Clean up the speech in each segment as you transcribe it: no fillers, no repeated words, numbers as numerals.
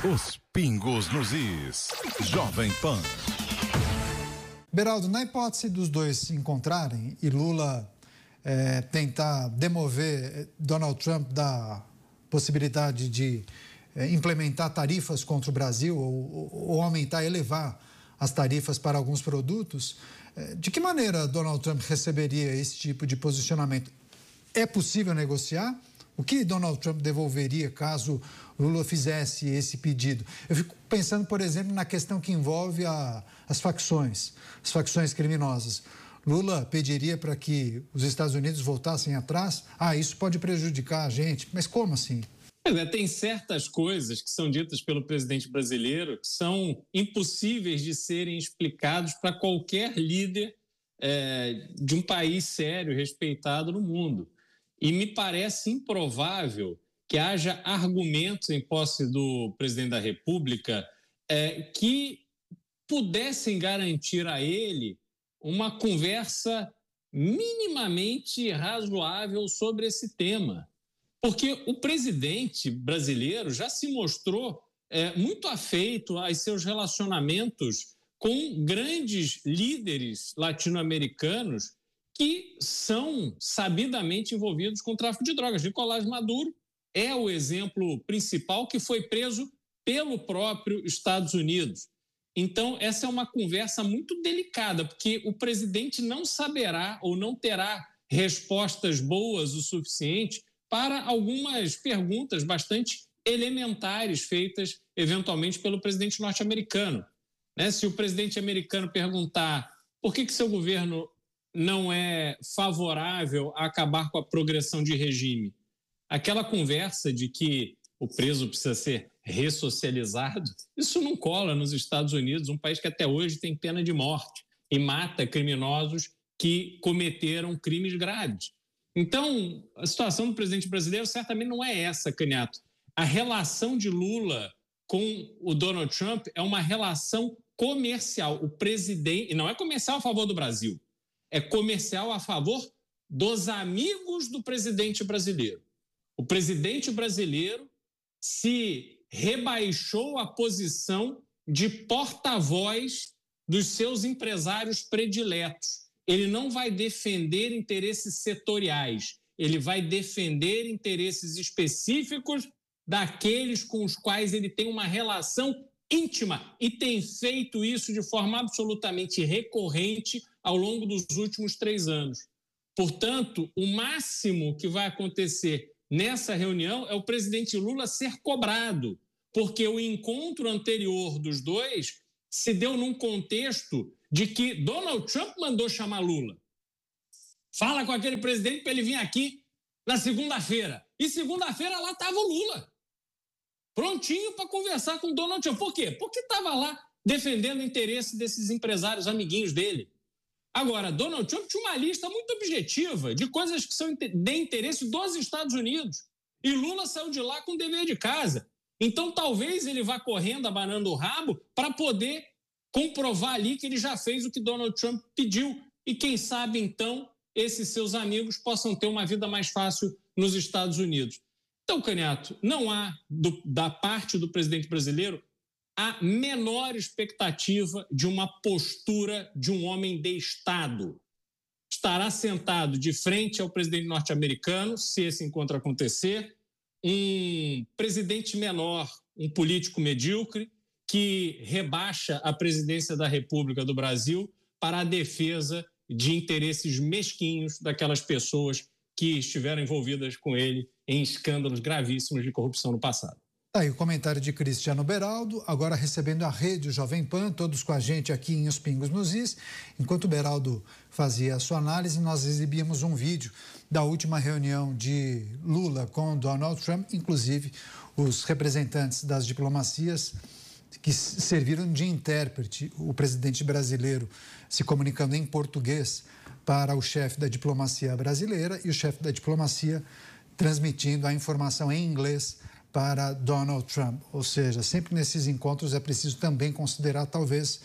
Os pingos nos is. Jovem Pan. Beraldo, na hipótese dos dois se encontrarem e Lula tentar demover Donald Trump da possibilidade de implementar tarifas contra o Brasil ou aumentar, elevar as tarifas para alguns produtos, de que maneira Donald Trump receberia esse tipo de posicionamento? É possível negociar? O que Donald Trump devolveria caso Lula fizesse esse pedido? Eu fico pensando, por exemplo, na questão que envolve as facções criminosas. Lula pediria para que os Estados Unidos voltassem atrás? Isso pode prejudicar a gente. Mas como assim? Tem certas coisas que são ditas pelo presidente brasileiro que são impossíveis de serem explicados para qualquer líder de um país sério e respeitado no mundo. E me parece improvável que haja argumentos em posse do presidente da República que pudessem garantir a ele uma conversa minimamente razoável sobre esse tema. Porque o presidente brasileiro já se mostrou muito afeito aos seus relacionamentos com grandes líderes latino-americanos que são sabidamente envolvidos com o tráfico de drogas. Nicolás Maduro é o exemplo principal, que foi preso pelo próprio Estados Unidos. Então, essa é uma conversa muito delicada, porque o presidente não saberá ou não terá respostas boas o suficiente para algumas perguntas bastante elementares feitas, eventualmente, pelo presidente norte-americano. Se o presidente americano perguntar por que seu governo não é favorável a acabar com a progressão de regime, aquela conversa de que o preso precisa ser ressocializado, isso não cola nos Estados Unidos, um país que até hoje tem pena de morte e mata criminosos que cometeram crimes graves. Então, a situação do presidente brasileiro certamente não é essa, Canhato. A relação de Lula com o Donald Trump é uma relação comercial. O presidente, e não é comercial a favor do Brasil, é comercial a favor dos amigos do presidente brasileiro. O presidente brasileiro se rebaixou à posição de porta-voz dos seus empresários prediletos. Ele não vai defender interesses setoriais, ele vai defender interesses específicos daqueles com os quais ele tem uma relação íntima e tem feito isso de forma absolutamente recorrente ao longo dos últimos 3 anos. Portanto, o máximo que vai acontecer nessa reunião é o presidente Lula ser cobrado, porque o encontro anterior dos dois se deu num contexto de que Donald Trump mandou chamar Lula. Fala com aquele presidente para ele vir aqui na segunda-feira. E segunda-feira lá estava o Lula, prontinho para conversar com Donald Trump. Por quê? Porque estava lá defendendo o interesse desses empresários amiguinhos dele. Agora, Donald Trump tinha uma lista muito objetiva de coisas que são de interesse dos Estados Unidos. E Lula saiu de lá com dever de casa. Então, talvez ele vá correndo, abanando o rabo, para poder comprovar ali que ele já fez o que Donald Trump pediu. E quem sabe, então, esses seus amigos possam ter uma vida mais fácil nos Estados Unidos. Então, Canhato, não há, da parte do presidente brasileiro, a menor expectativa de uma postura de um homem de Estado. Estará sentado de frente ao presidente norte-americano, se esse encontro acontecer, um presidente menor, um político medíocre, que rebaixa a presidência da República do Brasil para a defesa de interesses mesquinhos daquelas pessoas que estiveram envolvidas com ele em escândalos gravíssimos de corrupção no passado. Aí o comentário de Cristiano Beraldo, agora recebendo a rede Jovem Pan, todos com a gente aqui em Os Pingos nos Is. Enquanto o Beraldo fazia a sua análise, nós exibimos um vídeo da última reunião de Lula com Donald Trump, inclusive os representantes das diplomacias que serviram de intérprete, o presidente brasileiro se comunicando em português para o chefe da diplomacia brasileira e o chefe da diplomacia transmitindo a informação em inglês para Donald Trump. Ou seja, sempre nesses encontros é preciso também considerar talvez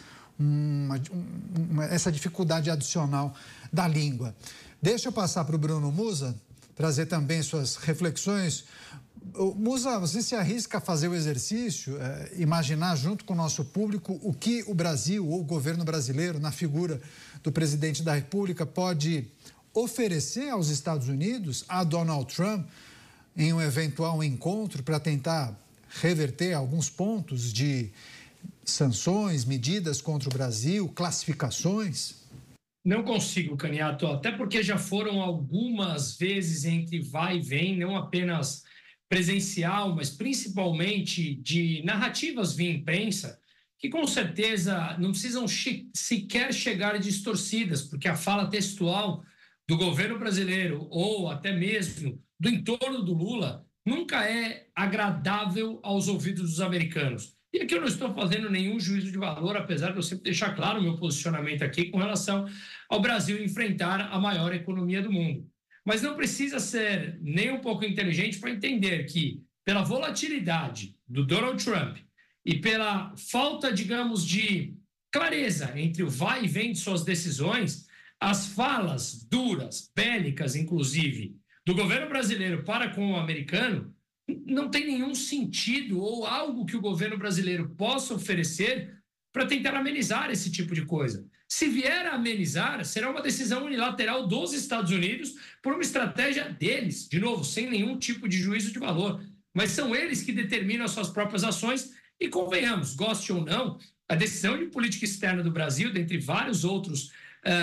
essa dificuldade adicional da língua. Deixa eu passar para o Bruno Musa, trazer também suas reflexões. Musa, você se arrisca a fazer o exercício, imaginar junto com o nosso público o que o Brasil ou o governo brasileiro, na figura do presidente da República, pode oferecer aos Estados Unidos, a Donald Trump, em um eventual encontro para tentar reverter alguns pontos de sanções, medidas contra o Brasil, classificações? Não consigo, Caniato, até porque já foram algumas vezes entre vai e vem, não apenas presencial, mas principalmente de narrativas via imprensa, que com certeza não precisam sequer chegar distorcidas, porque a fala textual do governo brasileiro ou até mesmo do entorno do Lula nunca é agradável aos ouvidos dos americanos. E aqui eu não estou fazendo nenhum juízo de valor, apesar de eu sempre deixar claro o meu posicionamento aqui com relação ao Brasil enfrentar a maior economia do mundo. Mas não precisa ser nem um pouco inteligente para entender que, pela volatilidade do Donald Trump e pela falta, digamos, de clareza entre o vai e vem de suas decisões, as falas duras, bélicas, inclusive, do governo brasileiro para com o americano, não tem nenhum sentido ou algo que o governo brasileiro possa oferecer para tentar amenizar esse tipo de coisa. Se vier a amenizar, será uma decisão unilateral dos Estados Unidos por uma estratégia deles, de novo, sem nenhum tipo de juízo de valor. Mas são eles que determinam as suas próprias ações e, convenhamos, goste ou não, a decisão de política externa do Brasil, dentre vários outros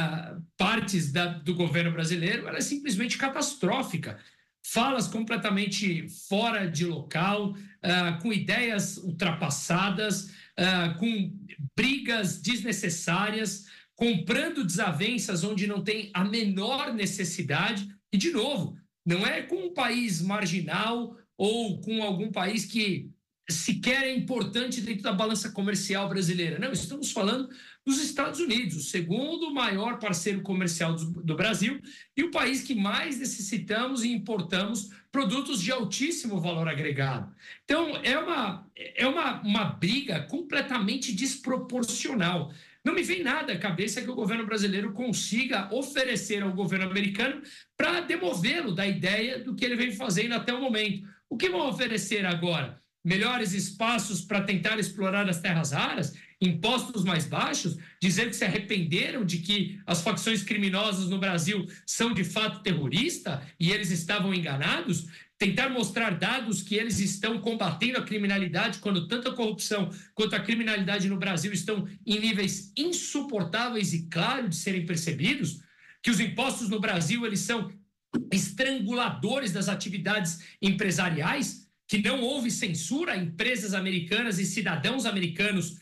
partes do governo brasileiro, ela é simplesmente catastrófica. Falas completamente fora de local, com ideias ultrapassadas, com brigas desnecessárias, comprando desavenças onde não tem a menor necessidade. E, de novo, não é com um país marginal ou com algum país que sequer é importante dentro da balança comercial brasileira. Não, estamos falando dos Estados Unidos, o segundo maior parceiro comercial do Brasil e o país que mais necessitamos e importamos produtos de altíssimo valor agregado. Então, é uma briga completamente desproporcional. Não me vem nada à cabeça que o governo brasileiro consiga oferecer ao governo americano para demovê-lo da ideia do que ele vem fazendo até o momento. O que vão oferecer agora? Melhores espaços para tentar explorar as terras raras, impostos mais baixos, dizer que se arrependeram de que as facções criminosas no Brasil são de fato terroristas e eles estavam enganados, tentar mostrar dados que eles estão combatendo a criminalidade quando tanto a corrupção quanto a criminalidade no Brasil estão em níveis insuportáveis e claros de serem percebidos, que os impostos no Brasil eles são estranguladores das atividades empresariais, que não houve censura a empresas americanas e cidadãos americanos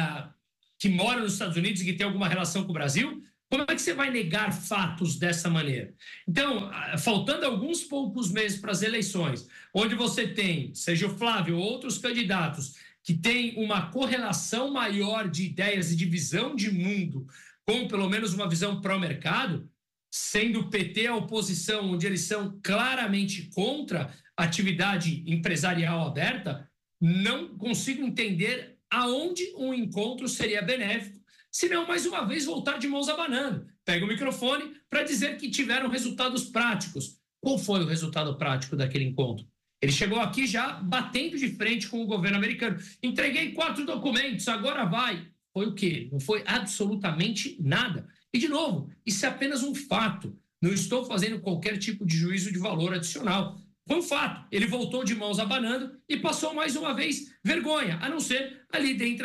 que moram nos Estados Unidos e que têm alguma relação com o Brasil. Como é que você vai negar fatos dessa maneira? Então, faltando alguns poucos meses para as eleições, onde você tem, seja o Flávio ou outros candidatos, que têm uma correlação maior de ideias e de visão de mundo, com pelo menos uma visão pró-mercado, sendo o PT a oposição, onde eles são claramente contra a atividade empresarial aberta, não consigo entender aonde um encontro seria benéfico, se não, mais uma vez, voltar de mãos abanando. Pega o microfone para dizer que tiveram resultados práticos. Qual foi o resultado prático daquele encontro? Ele chegou aqui já batendo de frente com o governo americano. Entreguei 4 documentos, agora vai. Foi o quê? Não foi absolutamente nada. E, de novo, isso é apenas um fato. Não estou fazendo qualquer tipo de juízo de valor adicional. Foi um fato. Ele voltou de mãos abanando e passou mais uma vez vergonha, a não ser ali dentre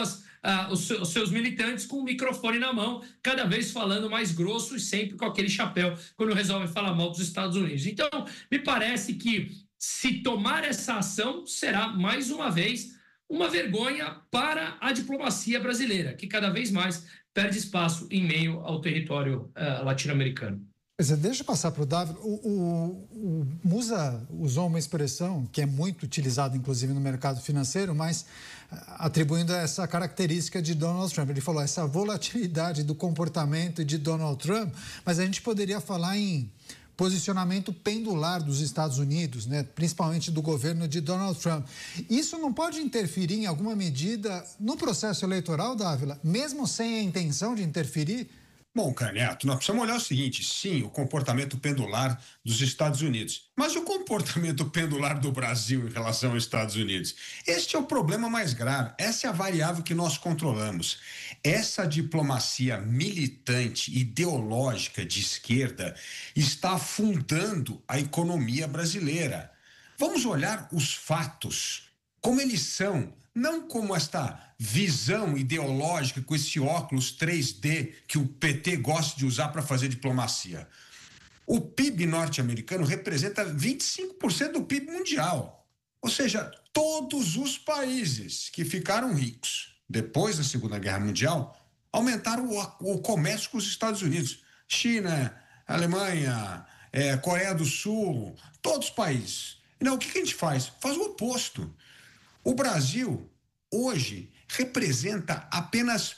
os seus militantes com o microfone na mão, cada vez falando mais grosso e sempre com aquele chapéu quando resolve falar mal dos Estados Unidos. Então, me parece que se tomar essa ação será mais uma vez uma vergonha para a diplomacia brasileira, que cada vez mais perde espaço em meio ao território latino-americano. Deixa eu passar para o Davi. O Musa usou uma expressão que é muito utilizada, inclusive, no mercado financeiro, mas atribuindo essa característica de Donald Trump. Ele falou essa volatilidade do comportamento de Donald Trump, mas a gente poderia falar em posicionamento pendular dos Estados Unidos, né? Principalmente do governo de Donald Trump. Isso não pode interferir em alguma medida no processo eleitoral, Dávila, mesmo sem a intenção de interferir? Bom, Canhoto, nós precisamos olhar o seguinte: sim, o comportamento pendular dos Estados Unidos, mas o comportamento pendular do Brasil em relação aos Estados Unidos. Este é o problema mais grave, essa é a variável que nós controlamos. Essa diplomacia militante, ideológica de esquerda está afundando a economia brasileira. Vamos olhar os fatos, como eles são. Não como esta visão ideológica com esse óculos 3D que o PT gosta de usar para fazer diplomacia. O PIB norte-americano representa 25% do PIB mundial. Ou seja, todos os países que ficaram ricos depois da Segunda Guerra Mundial aumentaram o comércio com os Estados Unidos. China, Alemanha, Coreia do Sul, todos os países. Não, o que a gente faz? Faz o oposto. O Brasil, hoje, representa apenas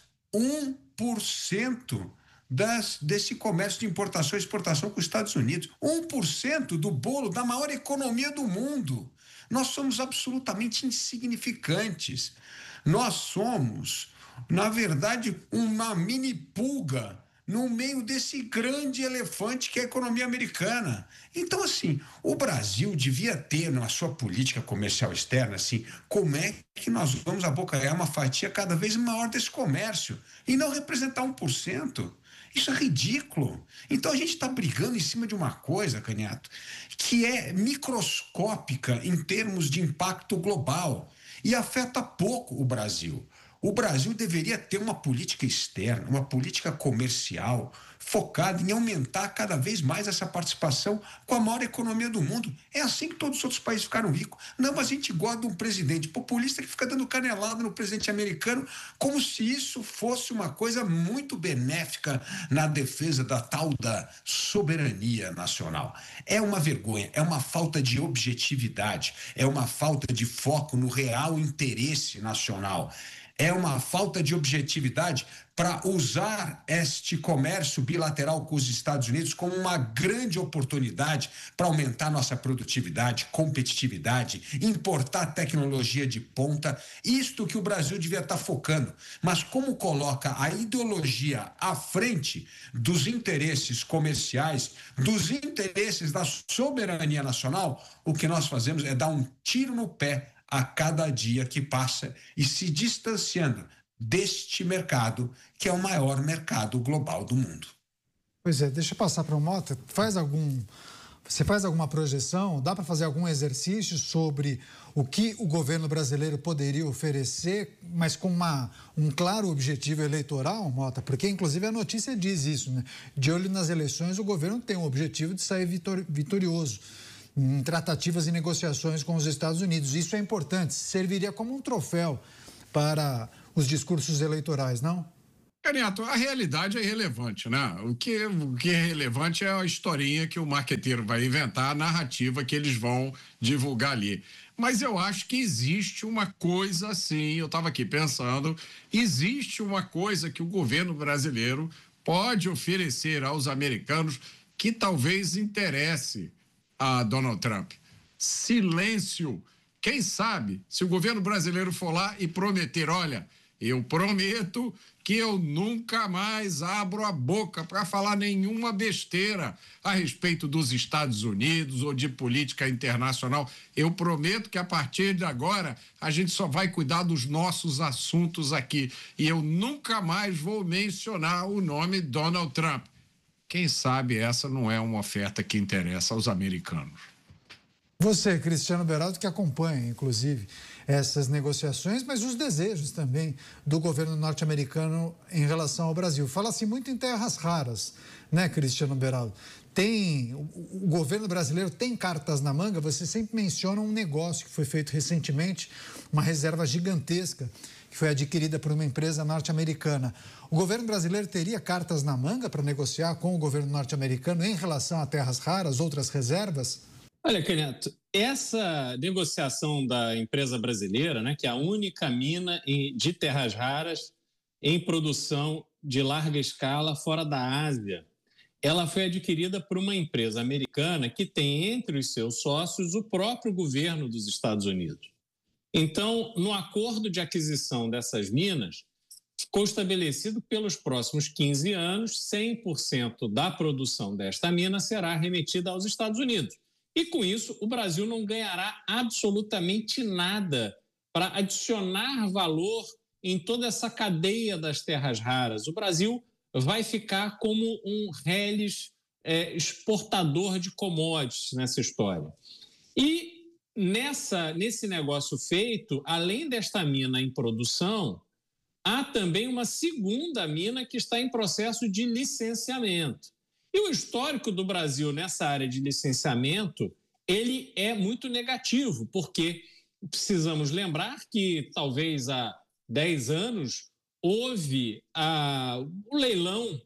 1% desse comércio de importação e exportação com os Estados Unidos. 1% do bolo da maior economia do mundo. Nós somos absolutamente insignificantes. Nós somos, na verdade, uma mini pulga no meio desse grande elefante que é a economia americana. Então, assim, o Brasil devia ter na sua política comercial externa, assim, como é que nós vamos abocanhar uma fatia cada vez maior desse comércio e não representar 1%. Isso é ridículo. Então, a gente está brigando em cima de uma coisa, Canhoto, que é microscópica em termos de impacto global e afeta pouco o Brasil. O Brasil deveria ter uma política externa, uma política comercial focada em aumentar cada vez mais essa participação com a maior economia do mundo. É assim que todos os outros países ficaram ricos. Não, mas a gente gosta de um presidente populista que fica dando canelada no presidente americano como se isso fosse uma coisa muito benéfica na defesa da tal da soberania nacional. É uma vergonha, é uma falta de objetividade, é uma falta de foco no real interesse nacional. É uma falta de objetividade para usar este comércio bilateral com os Estados Unidos como uma grande oportunidade para aumentar nossa produtividade, competitividade, importar tecnologia de ponta, isto que o Brasil devia estar focando. Mas como coloca a ideologia à frente dos interesses comerciais, dos interesses da soberania nacional, o que nós fazemos é dar um tiro no pé a cada dia que passa e se distanciando deste mercado, que é o maior mercado global do mundo. Pois é, deixa eu passar para o Mota. Você faz alguma projeção? Dá para fazer algum exercício sobre o que o governo brasileiro poderia oferecer, mas com um claro objetivo eleitoral, Mota? Porque, inclusive, a notícia diz isso, né? De olho nas eleições, o governo tem o objetivo de sair vitorioso em tratativas e negociações com os Estados Unidos. Isso é importante, serviria como um troféu para os discursos eleitorais, não? Canhoto, a realidade é irrelevante, né? O que é relevante é a historinha que o marqueteiro vai inventar, a narrativa que eles vão divulgar ali. Mas eu acho que existe uma coisa assim, eu estava aqui pensando, existe uma coisa que o governo brasileiro pode oferecer aos americanos que talvez interesse a Donald Trump. Silêncio. Quem sabe, se o governo brasileiro for lá e prometer, olha, eu prometo que eu nunca mais abro a boca para falar nenhuma besteira a respeito dos Estados Unidos ou de política internacional. Eu prometo que a partir de agora a gente só vai cuidar dos nossos assuntos aqui e eu nunca mais vou mencionar o nome Donald Trump. Quem sabe essa não é uma oferta que interessa aos americanos. Você, Cristiano Beraldo, que acompanha, inclusive, essas negociações, mas os desejos também do governo norte-americano em relação ao Brasil. Fala-se muito em terras raras, né, Cristiano Beraldo? O governo brasileiro tem cartas na manga, você sempre menciona um negócio que foi feito recentemente, uma reserva gigantesca, que foi adquirida por uma empresa norte-americana. O governo brasileiro teria cartas na manga para negociar com o governo norte-americano em relação a terras raras, outras reservas? Olha, Canhoto, essa negociação da empresa brasileira, né, que é a única mina de terras raras em produção de larga escala fora da Ásia, ela foi adquirida por uma empresa americana que tem entre os seus sócios o próprio governo dos Estados Unidos. Então, no acordo de aquisição dessas minas, ficou estabelecido que pelos próximos 15 anos, 100% da produção desta mina será remetida aos Estados Unidos. E com isso, o Brasil não ganhará absolutamente nada para adicionar valor em toda essa cadeia das terras raras. O Brasil vai ficar como um reles exportador de commodities nessa história. E nesse negócio feito, além desta mina em produção, há também uma segunda mina que está em processo de licenciamento. E o histórico do Brasil nessa área de licenciamento, ele é muito negativo, porque precisamos lembrar que talvez há 10 anos houve o leilão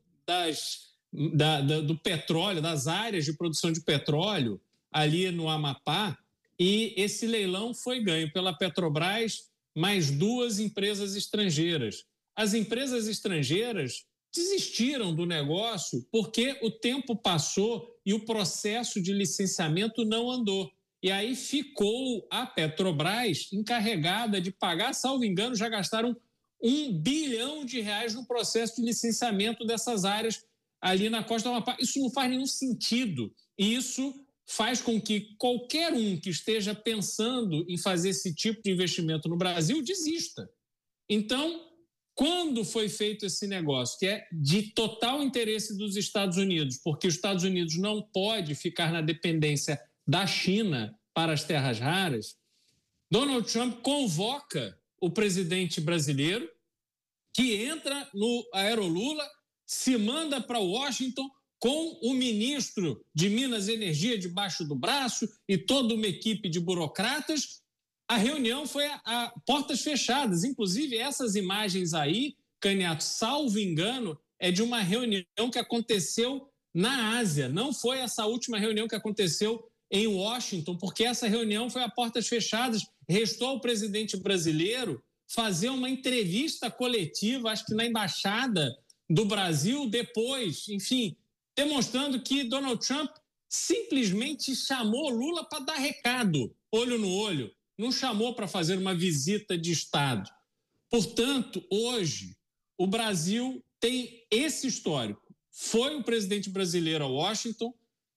do petróleo, das áreas de produção de petróleo ali no Amapá, e esse leilão foi ganho pela Petrobras mais 2 empresas estrangeiras. As empresas estrangeiras desistiram do negócio porque o tempo passou e o processo de licenciamento não andou. E aí ficou a Petrobras encarregada de pagar, salvo engano, já gastaram R$1 bilhão no processo de licenciamento dessas áreas ali na costa do Amapá. Isso não faz nenhum sentido. E isso faz com que qualquer um que esteja pensando em fazer esse tipo de investimento no Brasil desista. Então, quando foi feito esse negócio, que é de total interesse dos Estados Unidos, porque os Estados Unidos não pode ficar na dependência da China para as terras raras, Donald Trump convoca o presidente brasileiro, que entra no Aerolula, se manda para Washington com o ministro de Minas e Energia debaixo do braço e toda uma equipe de burocratas. A reunião foi a portas fechadas. Inclusive, essas imagens aí, Caniato, salvo engano, é de uma reunião que aconteceu na Ásia. Não foi essa última reunião que aconteceu em Washington, porque essa reunião foi a portas fechadas. Restou ao presidente brasileiro fazer uma entrevista coletiva, acho que na Embaixada do Brasil depois, enfim, demonstrando que Donald Trump simplesmente chamou Lula para dar recado, olho no olho, não chamou para fazer uma visita de Estado. Portanto, hoje, o Brasil tem esse histórico. Foi o presidente brasileiro a Washington,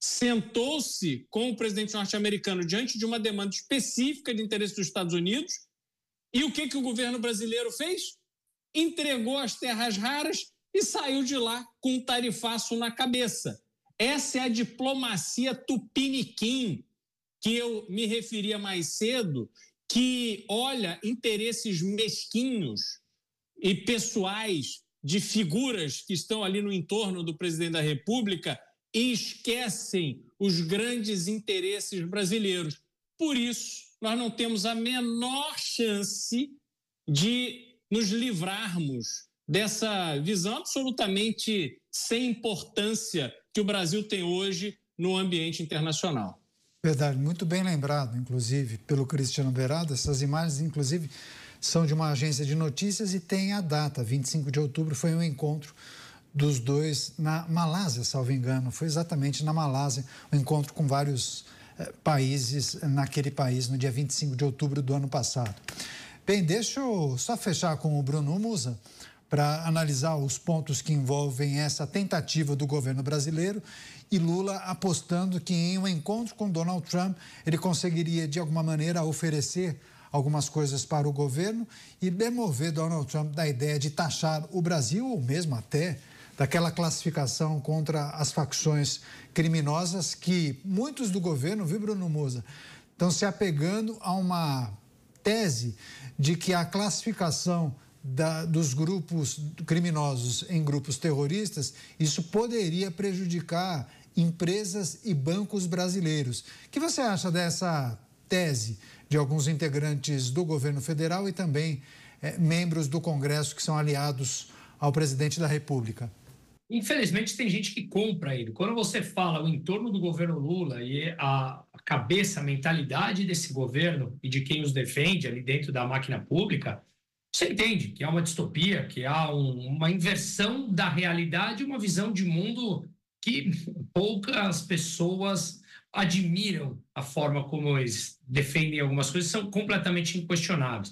sentou-se com o presidente norte-americano diante de uma demanda específica de interesse dos Estados Unidos, e o que o governo brasileiro fez? Entregou as terras raras e saiu de lá com um tarifaço na cabeça. Essa é a diplomacia tupiniquim que eu me referia mais cedo, que olha interesses mesquinhos e pessoais de figuras que estão ali no entorno do presidente da República e esquecem os grandes interesses brasileiros. Por isso, nós não temos a menor chance de nos livrarmos dessa visão absolutamente sem importância que o Brasil tem hoje no ambiente internacional. Verdade, muito bem lembrado, inclusive, pelo Cristiano Berardo. Essas imagens, inclusive, são de uma agência de notícias e tem a data, 25 de outubro, foi um encontro dos dois na Malásia, salvo engano. Foi exatamente na Malásia, um encontro com vários países naquele país, no dia 25 de outubro do ano passado. Bem, deixa eu só fechar com o Bruno Musa para analisar os pontos que envolvem essa tentativa do governo brasileiro e Lula apostando que em um encontro com Donald Trump ele conseguiria, de alguma maneira, oferecer algumas coisas para o governo e demover Donald Trump da ideia de taxar o Brasil, ou mesmo até daquela classificação contra as facções criminosas que muitos do governo, viu, Bruno Musa, estão se apegando a uma tese de que a classificação dos grupos criminosos em grupos terroristas, isso poderia prejudicar empresas e bancos brasileiros. O que você acha dessa tese de alguns integrantes do governo federal e também membros do Congresso que são aliados ao presidente da República? Infelizmente, tem gente que compra ele. Quando você fala o entorno do governo Lula e a cabeça, a mentalidade desse governo e de quem os defende ali dentro da máquina pública, você entende que há uma distopia, que há uma inversão da realidade, uma visão de mundo que poucas pessoas admiram a forma como eles defendem algumas coisas, são completamente inquestionáveis.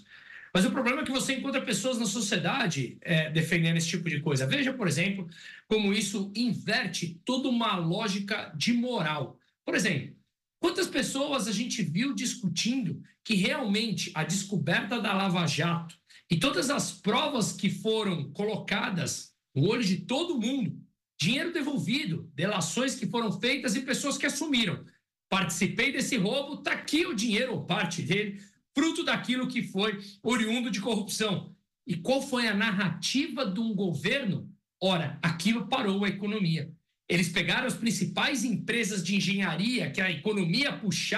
Mas o problema é que você encontra pessoas na sociedade defendendo esse tipo de coisa. Veja, por exemplo, como isso inverte toda uma lógica de moral. Por exemplo, quantas pessoas a gente viu discutindo que realmente a descoberta da Lava Jato e todas as provas que foram colocadas no olho de todo mundo, dinheiro devolvido, delações que foram feitas e pessoas que assumiram. Participei desse roubo, está aqui o dinheiro ou parte dele, fruto daquilo que foi oriundo de corrupção. E qual foi a narrativa de um governo? Ora, aquilo parou a economia. Eles pegaram as principais empresas de engenharia, que a economia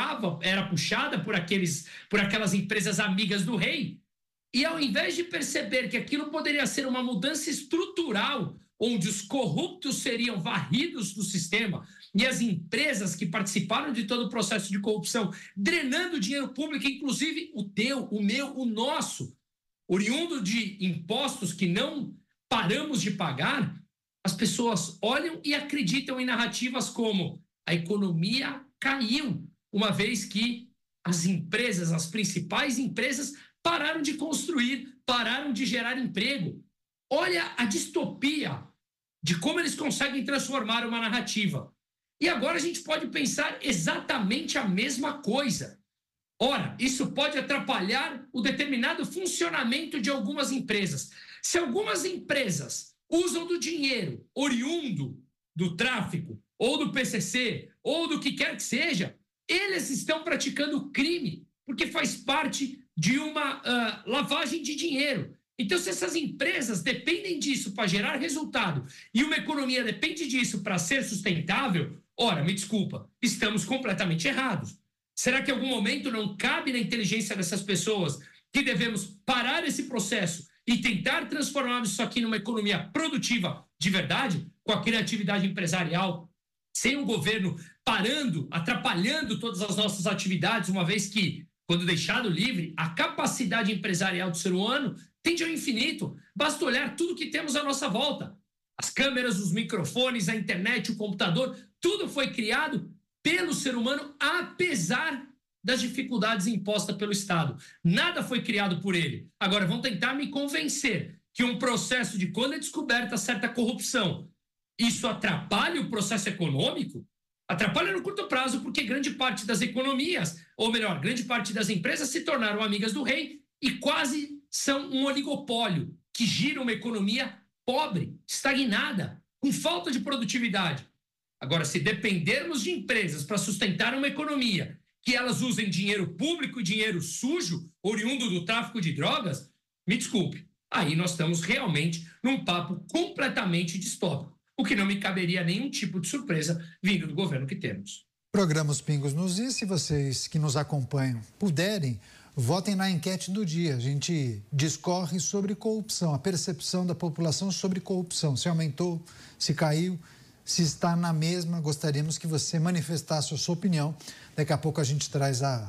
era puxada por aquelas empresas amigas do rei, e ao invés de perceber que aquilo poderia ser uma mudança estrutural, onde os corruptos seriam varridos do sistema e as empresas que participaram de todo o processo de corrupção, drenando dinheiro público, inclusive o teu, o meu, o nosso, oriundo de impostos que não paramos de pagar, as pessoas olham e acreditam em narrativas como a economia caiu, uma vez que as empresas, as principais empresas, pararam de construir, pararam de gerar emprego. Olha a distopia de como eles conseguem transformar uma narrativa. E agora a gente pode pensar exatamente a mesma coisa. Ora, isso pode atrapalhar o determinado funcionamento de algumas empresas. Se algumas empresas usam do dinheiro oriundo do tráfico, ou do PCC, ou do que quer que seja, eles estão praticando crime, porque faz parte de uma lavagem de dinheiro. Então, se essas empresas dependem disso para gerar resultado e uma economia depende disso para ser sustentável, ora, me desculpa, estamos completamente errados. Será que em algum momento não cabe na inteligência dessas pessoas que devemos parar esse processo e tentar transformar isso aqui numa economia produtiva de verdade, com a criatividade empresarial, sem o governo parando, atrapalhando todas as nossas atividades, uma vez que, quando deixado livre, a capacidade empresarial do ser humano tende ao infinito. Basta olhar tudo que temos à nossa volta. As câmeras, os microfones, a internet, o computador, tudo foi criado pelo ser humano, apesar das dificuldades impostas pelo Estado. Nada foi criado por ele. Agora, vão tentar me convencer que um processo de, quando é descoberta certa corrupção, isso atrapalha o processo econômico? Atrapalha no curto prazo, porque grande parte das economias, ou melhor, grande parte das empresas se tornaram amigas do rei e quase são um oligopólio que gira uma economia pobre, estagnada, com falta de produtividade. Agora, se dependermos de empresas para sustentar uma economia, que elas usem dinheiro público e dinheiro sujo, oriundo do tráfico de drogas, me desculpe, aí nós estamos realmente num papo completamente distópico, o que não me caberia nenhum tipo de surpresa vindo do governo que temos. Programa Os Pingos nos Is, se vocês que nos acompanham puderem, votem na enquete do dia. A gente discorre sobre corrupção, a percepção da população sobre corrupção, se aumentou, se caiu, se está na mesma. Gostaríamos que você manifestasse a sua opinião. Daqui a pouco a gente traz a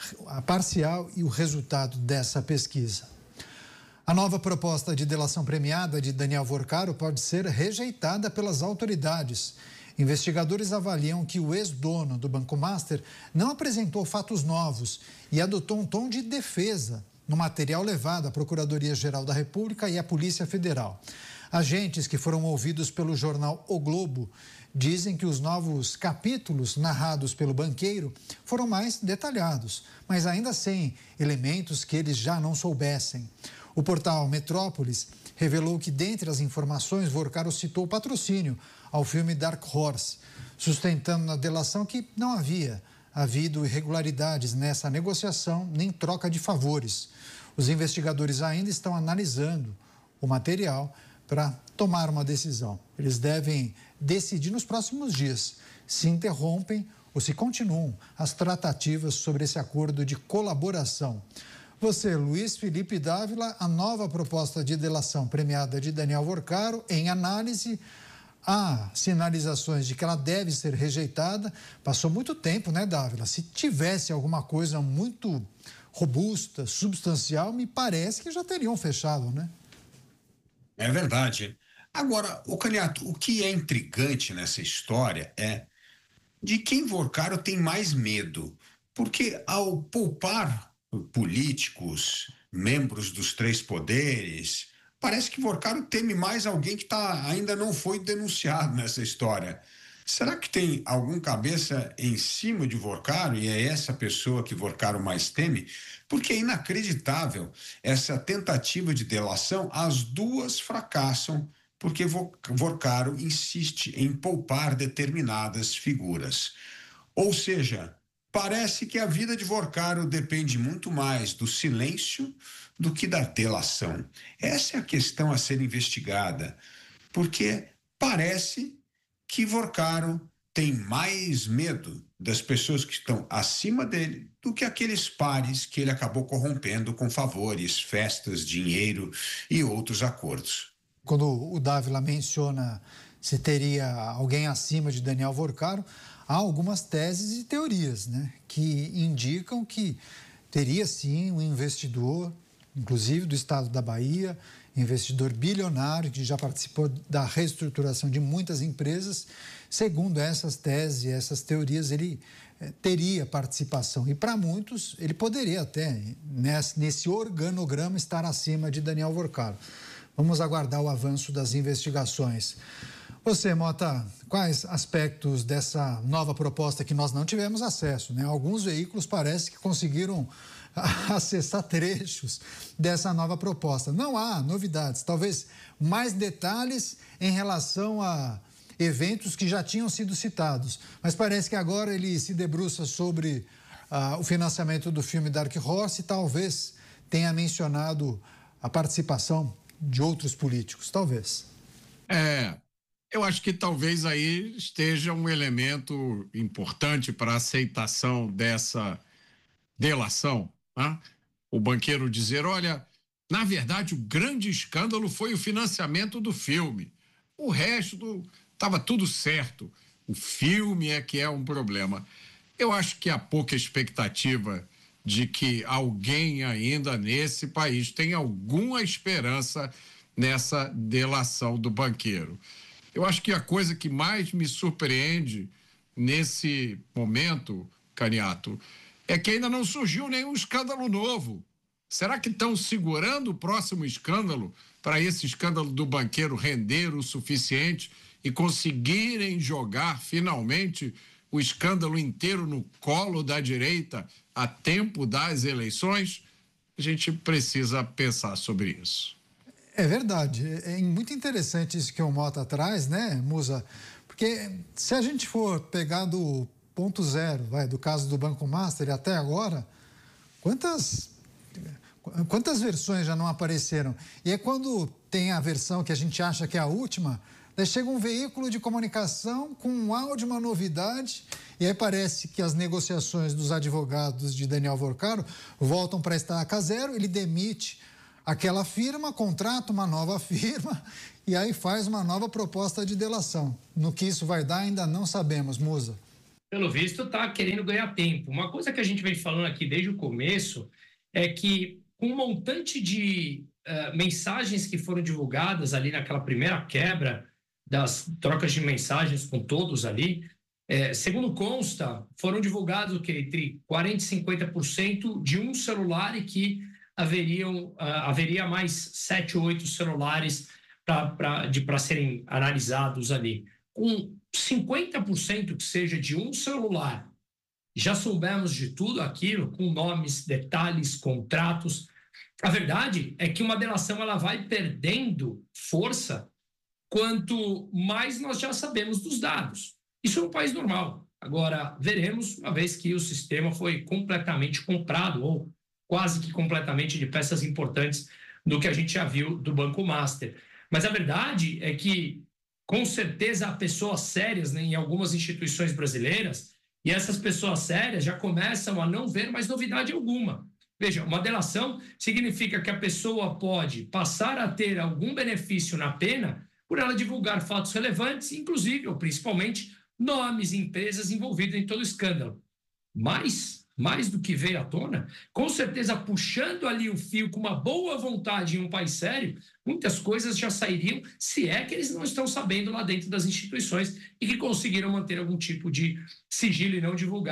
parcial e o resultado dessa pesquisa. A nova proposta de delação premiada de Daniel Vorcaro pode ser rejeitada pelas autoridades. Investigadores avaliam que o ex-dono do Banco Master não apresentou fatos novos e adotou um tom de defesa no material levado à Procuradoria-Geral da República e à Polícia Federal. Agentes que foram ouvidos pelo jornal O Globo dizem que os novos capítulos narrados pelo banqueiro foram mais detalhados, mas ainda sem elementos que eles já não soubessem. O portal Metrópolis revelou que, dentre as informações, Vorcaro citou patrocínio ao filme Dark Horse, sustentando na delação que não havia havido irregularidades nessa negociação nem troca de favores. Os investigadores ainda estão analisando o material para tomar uma decisão. Eles devem decidir nos próximos dias se interrompem ou se continuam as tratativas sobre esse acordo de colaboração. Você, Luiz Felipe Dávila, a nova proposta de delação premiada de Daniel Vorcaro, em análise, há sinalizações de que ela deve ser rejeitada. Passou muito tempo, né, Dávila? Se tivesse alguma coisa muito robusta, substancial, me parece que já teriam fechado, né? É verdade. Agora, Caniato, o que é intrigante nessa história é de quem Vorcaro tem mais medo. Porque ao poupar políticos, membros dos três poderes. Parece que Vorcaro teme mais alguém que ainda não foi denunciado nessa história. Será que tem algum cabeça em cima de Vorcaro e é essa pessoa que Vorcaro mais teme? Porque é inacreditável essa tentativa de delação, as duas fracassam porque Vorcaro insiste em poupar determinadas figuras. Ou seja, parece que a vida de Vorcaro depende muito mais do silêncio do que da delação. Essa é a questão a ser investigada, porque parece que Vorcaro tem mais medo das pessoas que estão acima dele do que aqueles pares que ele acabou corrompendo com favores, festas, dinheiro e outros acordos. Quando o Dávila menciona se teria alguém acima de Daniel Vorcaro, há algumas teses e teorias, né, que indicam que teria sim um investidor, inclusive do estado da Bahia, investidor bilionário que já participou da reestruturação de muitas empresas. Segundo essas teses e essas teorias, ele teria participação. E para muitos, ele poderia até, nesse organograma, estar acima de Daniel Vorcaro. Vamos aguardar o avanço das investigações. Você, Mota, quais aspectos dessa nova proposta que nós não tivemos acesso, né? Alguns veículos parece que conseguiram acessar trechos dessa nova proposta. Não há novidades, talvez mais detalhes em relação a eventos que já tinham sido citados, mas parece que agora ele se debruça sobre o financiamento do filme Dark Horse e talvez tenha mencionado a participação de outros políticos, talvez. Eu acho que talvez aí esteja um elemento importante para a aceitação dessa delação. Né? O banqueiro dizer, olha, na verdade o grande escândalo foi o financiamento do filme. O resto estava tudo certo. O filme é que é um problema. Eu acho que há pouca expectativa de que alguém ainda nesse país tenha alguma esperança nessa delação do banqueiro. Eu acho que a coisa que mais me surpreende nesse momento, Caniato, é que ainda não surgiu nenhum escândalo novo. Será que estão segurando o próximo escândalo para esse escândalo do banqueiro render o suficiente e conseguirem jogar finalmente o escândalo inteiro no colo da direita a tempo das eleições? A gente precisa pensar sobre isso. É verdade, é muito interessante isso que o Mota traz, né, Musa? Porque se a gente for pegar do ponto zero, do caso do Banco Master até agora, quantas versões já não apareceram? E é quando tem a versão que a gente acha que é a última, daí chega um veículo de comunicação com um áudio, uma novidade, e aí parece que as negociações dos advogados de Daniel Vorcaro voltam para a estaca zero, ele demite aquela firma, contrata uma nova firma e aí faz uma nova proposta de delação. No que isso vai dar, ainda não sabemos, Musa. Pelo visto, está querendo ganhar tempo. Uma coisa que a gente vem falando aqui desde o começo é que com um montante de mensagens que foram divulgadas ali naquela primeira quebra das trocas de mensagens com todos ali, segundo consta, foram divulgados o quê? Entre 40% e 50% de um celular e que haveria mais 7 ou 8 celulares para serem analisados ali. Com 50% que seja de um celular, já soubemos de tudo aquilo, com nomes, detalhes, contratos. A verdade é que uma delação ela vai perdendo força quanto mais nós já sabemos dos dados. Isso é um país normal. Agora, veremos, uma vez que o sistema foi completamente comprado, ou quase que completamente, de peças importantes do que a gente já viu do Banco Master. Mas a verdade é que, com certeza, há pessoas sérias, né, em algumas instituições brasileiras, e essas pessoas sérias já começam a não ver mais novidade alguma. Veja, uma delação significa que a pessoa pode passar a ter algum benefício na pena por ela divulgar fatos relevantes, inclusive, ou principalmente, nomes e empresas envolvidas em todo o escândalo. Mas, mais do que veio à tona, com certeza puxando ali o fio com uma boa vontade em um país sério, muitas coisas já sairiam, se é que eles não estão sabendo lá dentro das instituições e que conseguiram manter algum tipo de sigilo e não divulgar,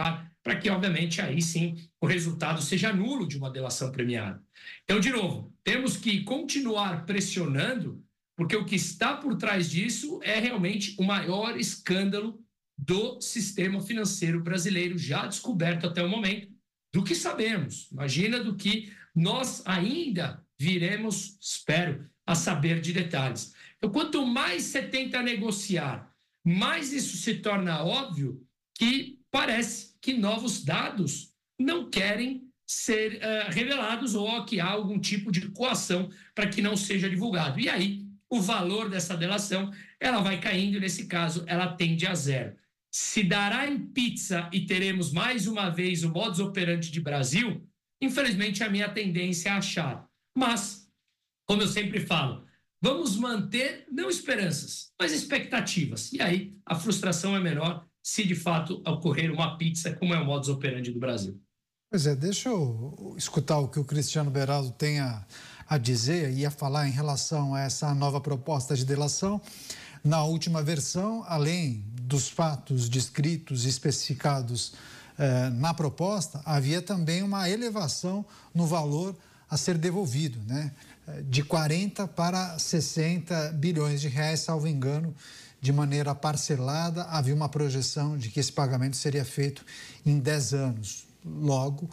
para que, obviamente, aí sim o resultado seja nulo de uma delação premiada. Então, de novo, temos que continuar pressionando, porque o que está por trás disso é realmente o maior escândalo do sistema financeiro brasileiro, já descoberto até o momento, do que sabemos. Imagina do que nós ainda viremos, espero, a saber de detalhes. Então, quanto mais você tenta negociar, mais isso se torna óbvio que parece que novos dados não querem ser revelados ou que há algum tipo de coação para que não seja divulgado. E aí, o valor dessa delação, ela vai caindo e, nesse caso, ela tende a zero. Se dará em pizza e teremos mais uma vez o modus operandi de Brasil, infelizmente a minha tendência é achar. Mas, como eu sempre falo, vamos manter não esperanças, mas expectativas. E aí a frustração é menor se de fato ocorrer uma pizza, como é o modus operandi do Brasil. Pois é, deixa eu escutar o que o Cristiano Beraldo tem a dizer e a falar em relação a essa nova proposta de delação. Na última versão, além dos fatos descritos e especificados na proposta, havia também uma elevação no valor a ser devolvido, né? De 40 para 60 bilhões de reais, salvo engano, de maneira parcelada. Havia uma projeção de que esse pagamento seria feito em 10 anos. Logo,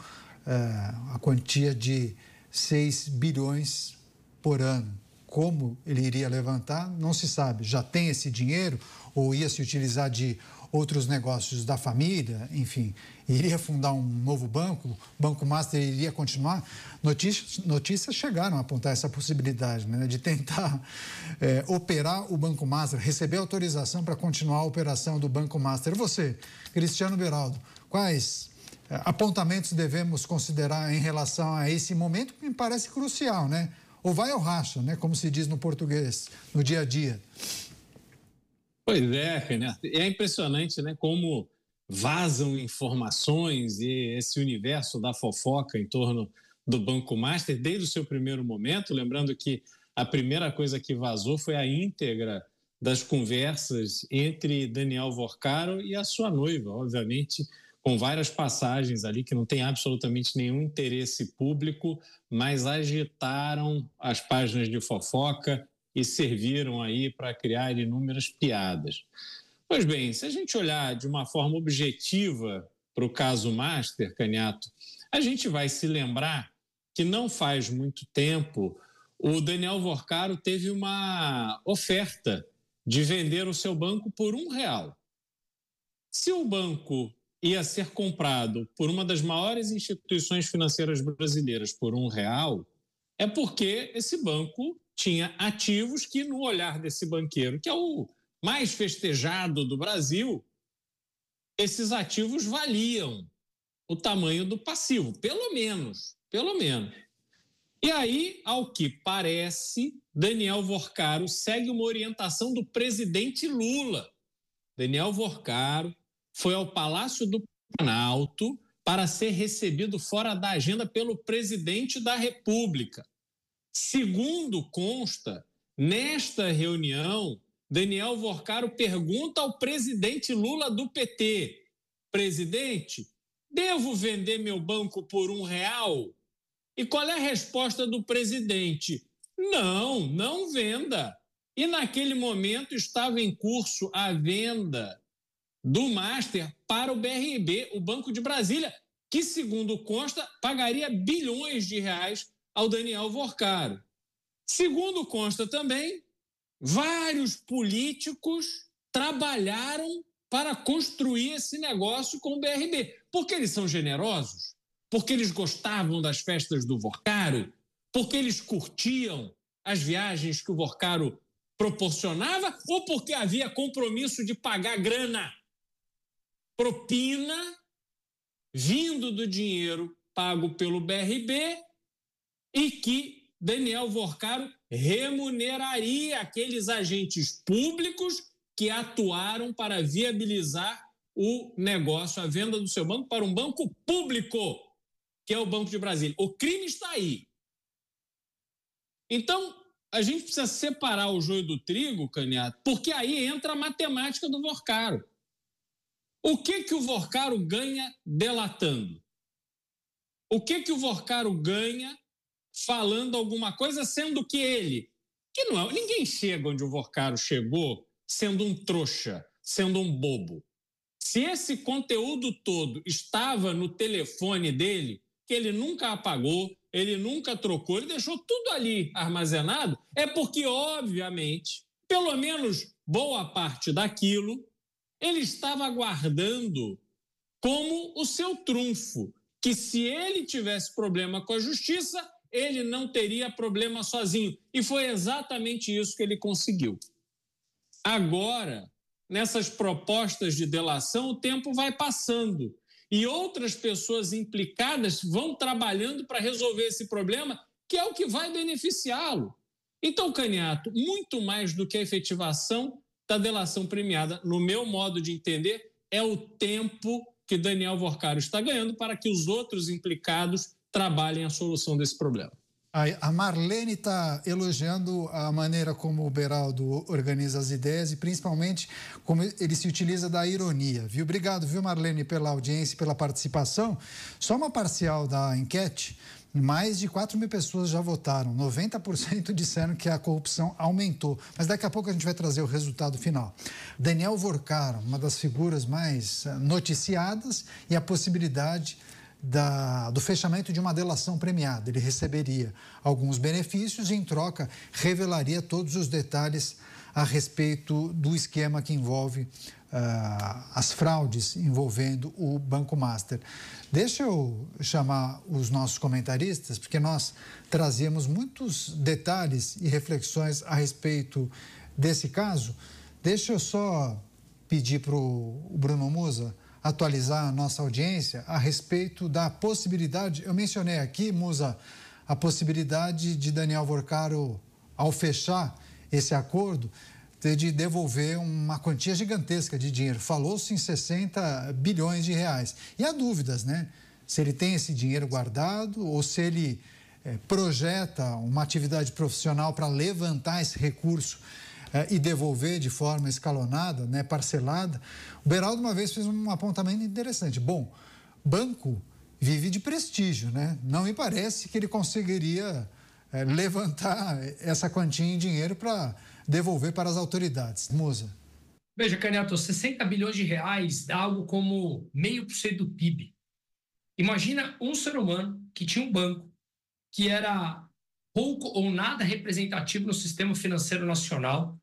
a quantia de 6 bilhões por ano. Como ele iria levantar, não se sabe. Já tem esse dinheiro ou ia se utilizar de outros negócios da família, enfim, iria fundar um novo banco, o Banco Master iria continuar. Notícias chegaram a apontar essa possibilidade, né, de tentar operar o Banco Master, receber autorização para continuar a operação do Banco Master. E você, Cristiano Beraldo, quais apontamentos devemos considerar em relação a esse momento que me parece crucial, né? Ou vai ou racha, né? Como se diz no português, no dia a dia. Pois é, Renato. É impressionante, né? Como vazam informações e esse universo da fofoca em torno do Banco Master desde o seu primeiro momento. Lembrando que a primeira coisa que vazou foi a íntegra das conversas entre Daniel Vorcaro e a sua noiva, obviamente, com várias passagens ali que não tem absolutamente nenhum interesse público, mas agitaram as páginas de fofoca e serviram aí para criar inúmeras piadas. Pois bem, se a gente olhar de uma forma objetiva para o caso Master, Caniato, a gente vai se lembrar que não faz muito tempo o Daniel Vorcaro teve uma oferta de vender o seu banco por R$1. Se o banco ia ser comprado por uma das maiores instituições financeiras brasileiras por R$1, é porque esse banco tinha ativos que, no olhar desse banqueiro, que é o mais festejado do Brasil, esses ativos valiam o tamanho do passivo, pelo menos. E aí, ao que parece, Daniel Vorcaro segue uma orientação do presidente Lula. Daniel Vorcaro foi ao Palácio do Planalto para ser recebido fora da agenda pelo presidente da República. Segundo consta, nesta reunião, Daniel Vorcaro pergunta ao presidente Lula do PT: presidente, devo vender meu banco por R$1? E qual é a resposta do presidente? Não, não venda. E naquele momento estava em curso a venda do Master para o BRB, o Banco de Brasília, que, segundo consta, pagaria bilhões de reais ao Daniel Vorcaro. Segundo consta também, vários políticos trabalharam para construir esse negócio com o BRB. Porque eles são generosos? Porque eles gostavam das festas do Vorcaro? Porque eles curtiam as viagens que o Vorcaro proporcionava? Ou porque havia compromisso de pagar grana? Propina vindo do dinheiro pago pelo BRB e que Daniel Vorcaro remuneraria aqueles agentes públicos que atuaram para viabilizar o negócio, a venda do seu banco para um banco público, que é o Banco de Brasília. O crime está aí. Então, a gente precisa separar o joio do trigo, Caniato, porque aí entra a matemática do Vorcaro. O que o Vorcaro ganha delatando? O que o Vorcaro ganha falando alguma coisa, sendo que ele, que não é, ninguém chega onde o Vorcaro chegou sendo um trouxa, sendo um bobo. Se esse conteúdo todo estava no telefone dele, que ele nunca apagou, ele nunca trocou, ele deixou tudo ali armazenado, é porque, obviamente, pelo menos boa parte daquilo, ele estava guardando como o seu trunfo, que se ele tivesse problema com a justiça, ele não teria problema sozinho. E foi exatamente isso que ele conseguiu. Agora, nessas propostas de delação, o tempo vai passando e outras pessoas implicadas vão trabalhando para resolver esse problema, que é o que vai beneficiá-lo. Então, Caniato, muito mais do que a efetivação da delação premiada, no meu modo de entender, é o tempo que Daniel Vorcaro está ganhando para que os outros implicados trabalhem a solução desse problema. A Marlene está elogiando a maneira como o Beraldo organiza as ideias e principalmente como ele se utiliza da ironia, viu? Obrigado, viu, Marlene, pela audiência e pela participação. Só uma parcial da enquete, mais de 4 mil pessoas já votaram, 90% disseram que a corrupção aumentou, mas daqui a pouco a gente vai trazer o resultado final. Daniel Vorcaro, uma das figuras mais noticiadas, e a possibilidade do fechamento de uma delação premiada. Ele receberia alguns benefícios e, em troca, revelaria todos os detalhes a respeito do esquema que envolve as fraudes envolvendo o Banco Master. Deixa eu chamar os nossos comentaristas, porque nós trazemos muitos detalhes e reflexões a respeito desse caso. Deixa eu só pedir para o Bruno Musa atualizar a nossa audiência a respeito da possibilidade, eu mencionei aqui, Musa, a possibilidade de Daniel Vorcaro, ao fechar esse acordo, ter de devolver uma quantia gigantesca de dinheiro. Falou-se em 60 bilhões de reais. E há dúvidas, né? Se ele tem esse dinheiro guardado ou se ele projeta uma atividade profissional para levantar esse recurso e devolver de forma escalonada, né, parcelada. O Beraldo uma vez fez um apontamento interessante. Bom, banco vive de prestígio, né? Não me parece que ele conseguiria levantar essa quantia em dinheiro para devolver para as autoridades. Musa. Veja, Caniato, 60 bilhões de reais dá algo como 0,5% do PIB. Imagina um ser humano que tinha um banco que era pouco ou nada representativo no sistema financeiro nacional,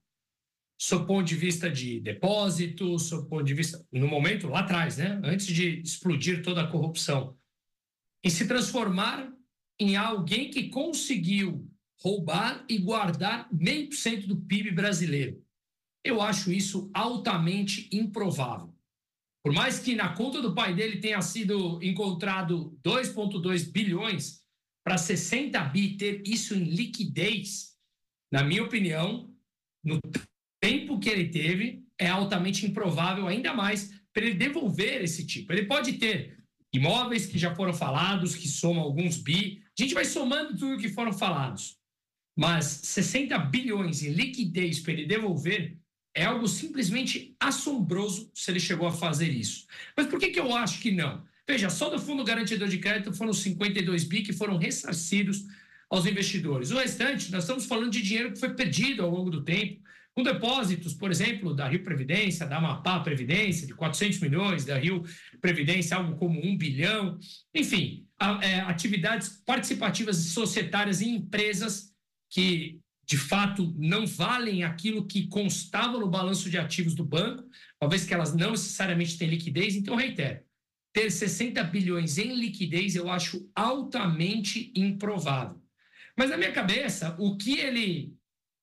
sob ponto de vista de depósito, sob ponto de vista, no momento lá atrás, né, antes de explodir toda a corrupção, em se transformar em alguém que conseguiu roubar e guardar 0,5% do PIB brasileiro. Eu acho isso altamente improvável. Por mais que na conta do pai dele tenha sido encontrado 2,2 bilhões, para 60 bi ter isso em liquidez, na minha opinião, no tempo que ele teve, é altamente improvável, ainda mais para ele devolver esse tipo. Ele pode ter imóveis que já foram falados, que somam alguns bi, a gente vai somando tudo que foram falados, mas 60 bilhões em liquidez para ele devolver é algo simplesmente assombroso se ele chegou a fazer isso. Mas por que eu acho que não? Veja, só do Fundo Garantidor de Crédito foram 52 bi que foram ressarcidos aos investidores. O restante, nós estamos falando de dinheiro que foi perdido ao longo do tempo, com depósitos, por exemplo, da Rio Previdência, da Amapá Previdência, de 400 milhões, da Rio Previdência, algo como 1 bilhão. Enfim, atividades participativas e societárias em empresas que, de fato, não valem aquilo que constava no balanço de ativos do banco, uma vez que elas não necessariamente têm liquidez. Então, reitero, ter 60 bilhões em liquidez eu acho altamente improvável. Mas, na minha cabeça, o que ele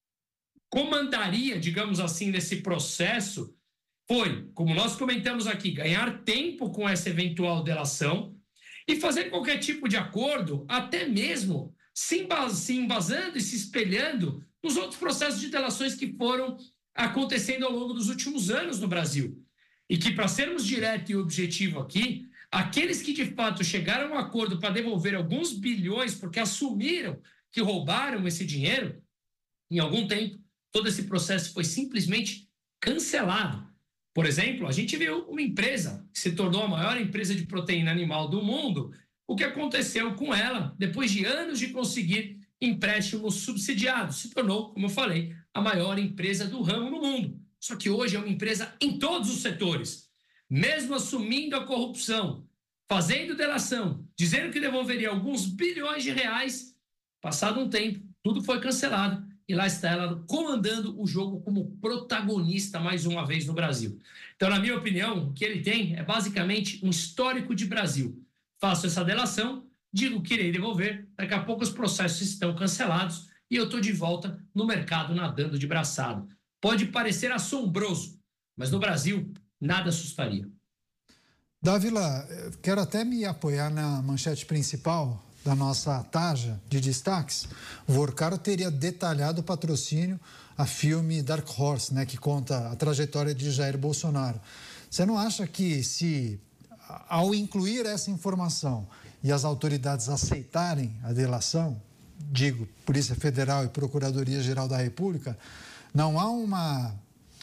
comandaria, digamos assim, nesse processo foi, como nós comentamos aqui, ganhar tempo com essa eventual delação e fazer qualquer tipo de acordo, até mesmo se embasando e se espelhando nos outros processos de delações que foram acontecendo ao longo dos últimos anos no Brasil. E que, para sermos direto e objetivo aqui, aqueles que de fato chegaram a um acordo para devolver alguns bilhões porque assumiram que roubaram esse dinheiro, em algum tempo, todo esse processo foi simplesmente cancelado. Por exemplo, a gente viu uma empresa que se tornou a maior empresa de proteína animal do mundo. O que aconteceu com ela, depois de anos de conseguir empréstimos subsidiados, se tornou, como eu falei, a maior empresa do ramo no mundo. Só que hoje é uma empresa em todos os setores. Mesmo assumindo a corrupção, fazendo delação, dizendo que devolveria alguns bilhões de reais, passado um tempo, tudo foi cancelado e lá está ela comandando o jogo como protagonista mais uma vez no Brasil. Então, na minha opinião, o que ele tem é basicamente um histórico de Brasil. Faço essa delação, digo que irei devolver, daqui a pouco os processos estão cancelados e eu estou de volta no mercado nadando de braçada. Pode parecer assombroso, mas no Brasil nada assustaria. Dávila, quero até me apoiar na manchete principal da nossa tarja de destaques. O Vorcaro teria detalhado o patrocínio a filme Dark Horse, né, que conta a trajetória de Jair Bolsonaro. Você não acha que se, ao incluir essa informação e as autoridades aceitarem a delação, digo, Polícia Federal e Procuradoria-Geral da República, não há uma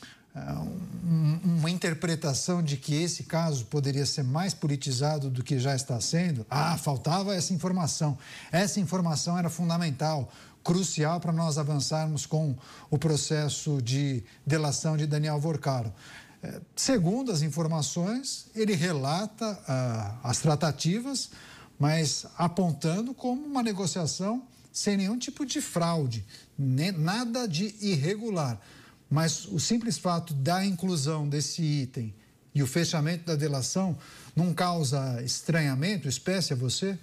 interpretação de que esse caso poderia ser mais politizado do que já está sendo? Faltava essa informação. Essa informação era fundamental, crucial para nós avançarmos com o processo de delação de Daniel Vorcaro. Segundo as informações, ele relata as tratativas, mas apontando como uma negociação sem nenhum tipo de fraude, nada de irregular. Mas o simples fato da inclusão desse item e o fechamento da delação não causa estranhamento, espécie a você?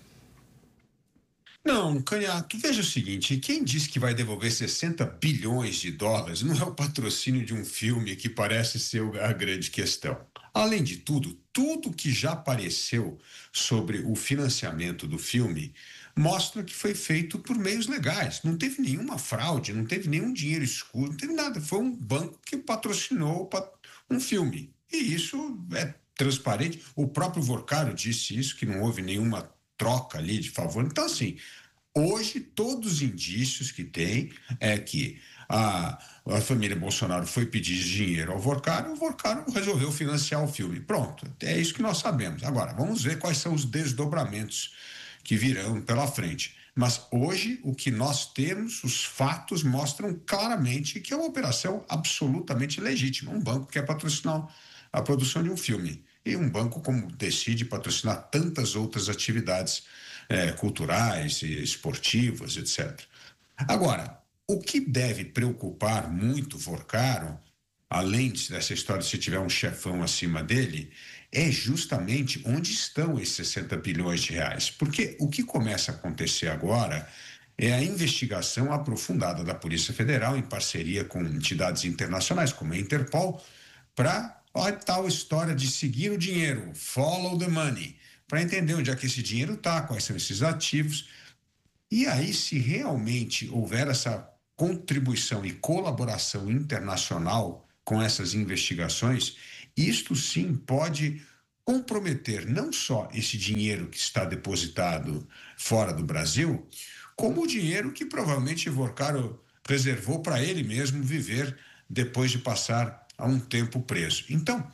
Não, Canhato, veja o seguinte, quem disse que vai devolver 60 bilhões de dólares não é o patrocínio de um filme que parece ser a grande questão. Além de tudo, tudo que já apareceu sobre o financiamento do filme mostra que foi feito por meios legais. Não teve nenhuma fraude, não teve nenhum dinheiro escuro, não teve nada. Foi um banco que patrocinou um filme. E isso é transparente. O próprio Vorcaro disse isso, que não houve nenhuma troca ali de favor. Então, assim, hoje todos os indícios que tem é que a família Bolsonaro foi pedir dinheiro ao Vorcaro, o Vorcaro resolveu financiar o filme. Pronto, é isso que nós sabemos. Agora, vamos ver quais são os desdobramentos que virão pela frente. Mas hoje, o que nós temos, os fatos mostram claramente que é uma operação absolutamente legítima. Um banco quer patrocinar a produção de um filme. E um banco como decide patrocinar tantas outras atividades culturais, esportivas, etc. Agora, o que deve preocupar muito Vorcaro, além dessa história de se tiver um chefão acima dele, é justamente onde estão esses 60 bilhões de reais. Porque o que começa a acontecer agora é a investigação aprofundada da Polícia Federal em parceria com entidades internacionais, como a Interpol, para a tal história de seguir o dinheiro, follow the money, para entender onde é que esse dinheiro está, quais são esses ativos. E aí, se realmente houver essa contribuição e colaboração internacional com essas investigações, isto sim pode comprometer não só esse dinheiro que está depositado fora do Brasil, como o dinheiro que provavelmente Vorcaro reservou para ele mesmo viver depois de passar há um tempo preso. Então,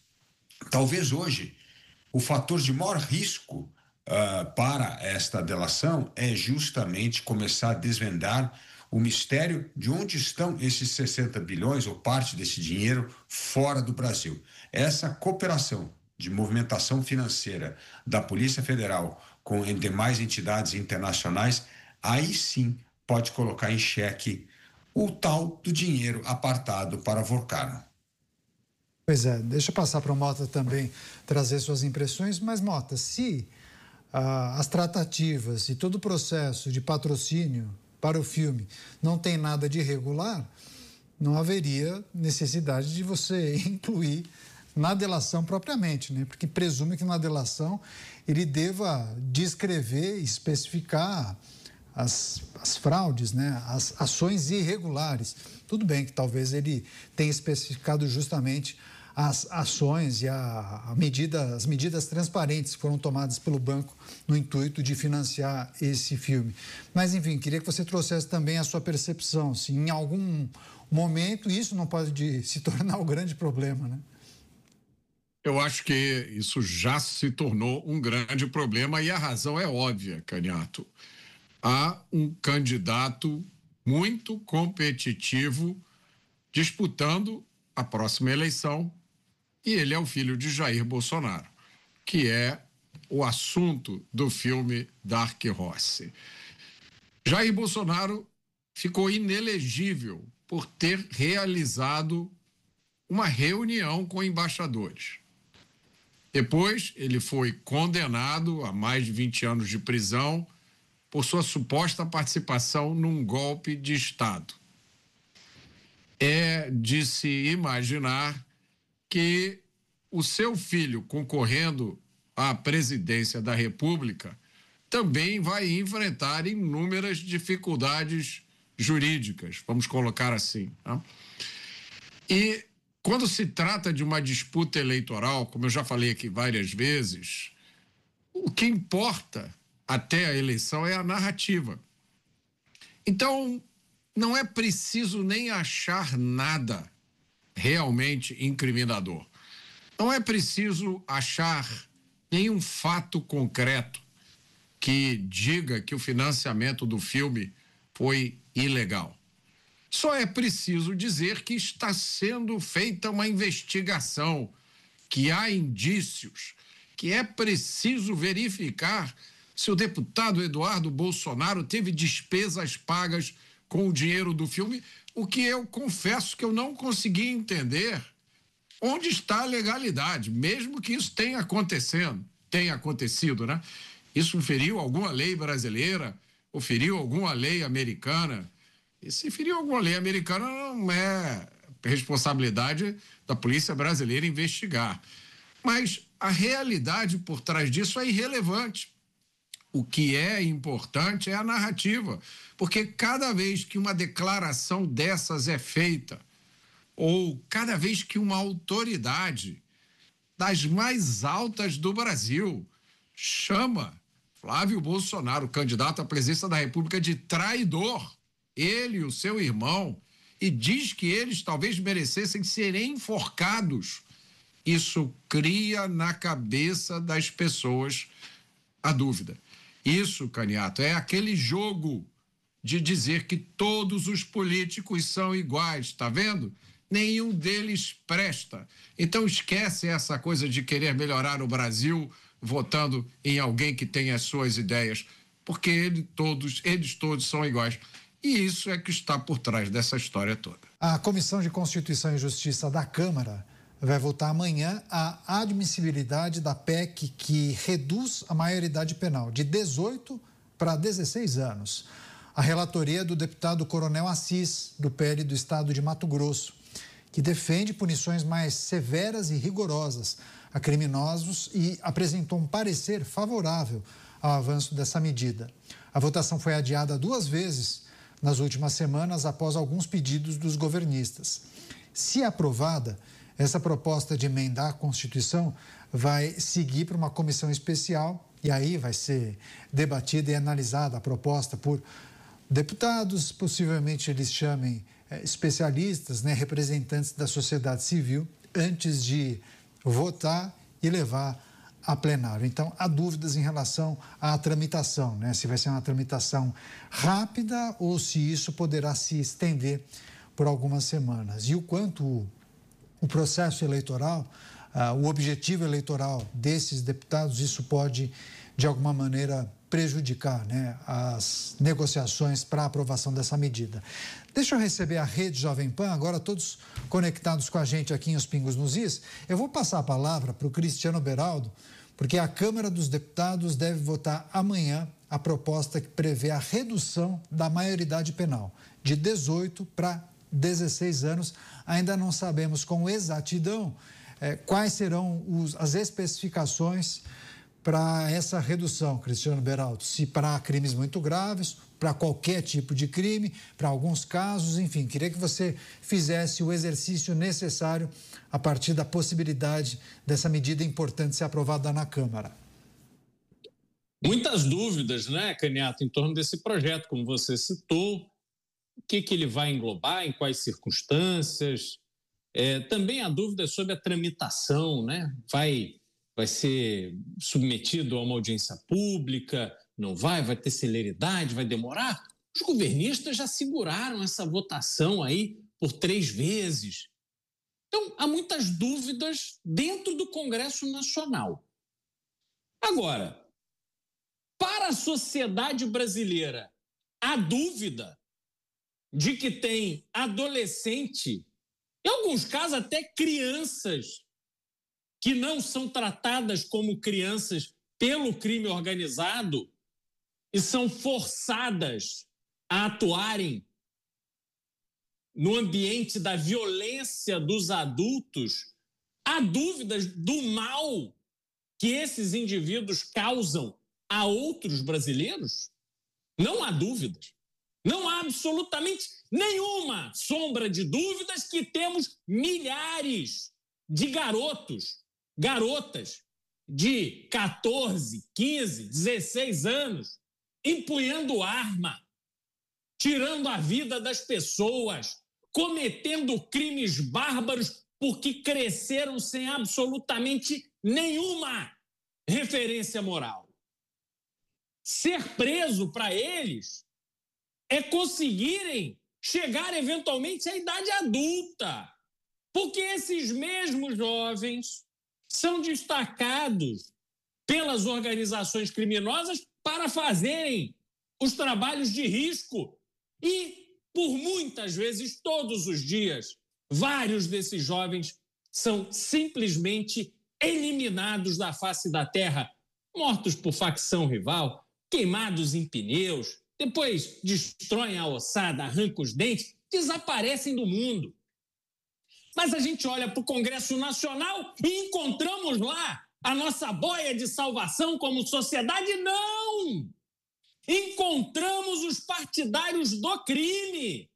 talvez hoje o fator de maior risco para esta delação é justamente começar a desvendar o mistério de onde estão esses 60 bilhões ou parte desse dinheiro fora do Brasil. Essa cooperação de movimentação financeira da Polícia Federal com demais entidades internacionais, aí sim pode colocar em xeque o tal do dinheiro apartado para Vorcaro. Pois é, deixa eu passar para o Mota também trazer suas impressões, mas Mota, se as tratativas e todo o processo de patrocínio para o filme não tem nada de irregular, não haveria necessidade de você incluir na delação propriamente, né? Porque presume que na delação ele deva descrever e especificar as fraudes, né? As ações irregulares. Tudo bem que talvez ele tenha especificado justamente as ações e as medidas transparentes que foram tomadas pelo banco no intuito de financiar esse filme. Mas, enfim, queria que você trouxesse também a sua percepção, se em algum momento isso não pode se tornar um grande problema, né? Eu acho que isso já se tornou um grande problema e a razão é óbvia, Caniato. Há um candidato muito competitivo disputando a próxima eleição e ele é o filho de Jair Bolsonaro, que é o assunto do filme Dark Horse. Jair Bolsonaro ficou inelegível por ter realizado uma reunião com embaixadores. Depois, ele foi condenado a mais de 20 anos de prisão por sua suposta participação num golpe de Estado. É de se imaginar que o seu filho, concorrendo à presidência da República, também vai enfrentar inúmeras dificuldades jurídicas, vamos colocar assim. Né? E quando se trata de uma disputa eleitoral, como eu já falei aqui várias vezes, o que importa até a eleição é a narrativa. Então, não é preciso nem achar nada realmente incriminador. Não é preciso achar nenhum fato concreto que diga que o financiamento do filme foi ilegal. Só é preciso dizer que está sendo feita uma investigação, que há indícios, que é preciso verificar se o deputado Eduardo Bolsonaro teve despesas pagas com o dinheiro do filme, o que eu confesso que eu não consegui entender onde está a legalidade, mesmo que isso tenha acontecido, né? Isso feriu alguma lei brasileira ou feriu alguma lei americana? E se feriu alguma lei americana, não é responsabilidade da polícia brasileira investigar. Mas a realidade por trás disso é irrelevante. O que é importante é a narrativa, porque cada vez que uma declaração dessas é feita, ou cada vez que uma autoridade das mais altas do Brasil chama Flávio Bolsonaro, candidato à presidência da República, de traidor, ele e o seu irmão, e diz que eles talvez merecessem ser enforcados, isso cria na cabeça das pessoas a dúvida. Isso, Caniato, é aquele jogo de dizer que todos os políticos são iguais, tá vendo? Nenhum deles presta. Então esquece essa coisa de querer melhorar o Brasil votando em alguém que tem as suas ideias, porque eles todos são iguais. E isso é que está por trás dessa história toda. A Comissão de Constituição e Justiça da Câmara vai votar amanhã a admissibilidade da PEC que reduz a maioridade penal de 18 para 16 anos. A relatoria é do deputado Coronel Assis, do PL do estado de Mato Grosso, que defende punições mais severas e rigorosas a criminosos e apresentou um parecer favorável ao avanço dessa medida. A votação foi adiada 2 vezes nas últimas semanas após alguns pedidos dos governistas. Se aprovada, essa proposta de emendar a Constituição vai seguir para uma comissão especial e aí vai ser debatida e analisada a proposta por deputados, possivelmente eles chamem especialistas, né, representantes da sociedade civil, antes de votar e levar a plenário. Então, há dúvidas em relação à tramitação, né, se vai ser uma tramitação rápida ou se isso poderá se estender por algumas semanas. E o quanto o processo eleitoral, o objetivo eleitoral desses deputados, isso pode, de alguma maneira, prejudicar, né, as negociações para a aprovação dessa medida. Deixa eu receber a Rede Jovem Pan, agora todos conectados com a gente aqui em Os Pingos nos Is. Eu vou passar a palavra para o Cristiano Beraldo, porque a Câmara dos Deputados deve votar amanhã a proposta que prevê a redução da maioridade penal, de 18 para 16 anos. Ainda não sabemos com exatidão quais serão as especificações para essa redução, Cristiano Beraldo. Se para crimes muito graves, para qualquer tipo de crime, para alguns casos, enfim. Queria que você fizesse o exercício necessário a partir da possibilidade dessa medida importante ser aprovada na Câmara. Muitas dúvidas, né, Caniato, em torno desse projeto, como você citou. O que ele vai englobar, em quais circunstâncias, Também há dúvidas sobre a tramitação, né? Vai ser submetido a uma audiência pública, não vai ter celeridade, vai demorar? Os governistas já seguraram essa votação aí por 3 vezes. Então, há muitas dúvidas dentro do Congresso Nacional. Agora, para a sociedade brasileira, há dúvida de que tem adolescente, em alguns casos até crianças, que não são tratadas como crianças pelo crime organizado e são forçadas a atuarem no ambiente da violência dos adultos. Há dúvidas do mal que esses indivíduos causam a outros brasileiros? Não há dúvidas. Não há absolutamente nenhuma sombra de dúvidas que temos milhares de garotas de 14, 15, 16 anos empunhando arma, tirando a vida das pessoas, cometendo crimes bárbaros porque cresceram sem absolutamente nenhuma referência moral. Ser preso para eles é conseguirem chegar eventualmente à idade adulta, porque esses mesmos jovens são destacados pelas organizações criminosas para fazerem os trabalhos de risco e, por muitas vezes, todos os dias, vários desses jovens são simplesmente eliminados da face da terra, mortos por facção rival, queimados em pneus, depois destroem a ossada, arrancam os dentes, desaparecem do mundo. Mas a gente olha para o Congresso Nacional e encontramos lá a nossa boia de salvação como sociedade? Não! Encontramos os partidários do crime.